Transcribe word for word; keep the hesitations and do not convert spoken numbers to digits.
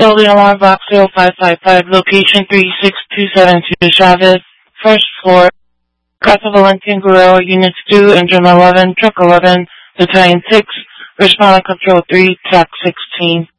Building alarm box zero five five five, location three six two seven two Chavez, first floor, Casa Valentin Guerrero, Units two, Engine eleven, Truck eleven, Battalion six, Responding Control three, Track sixteen.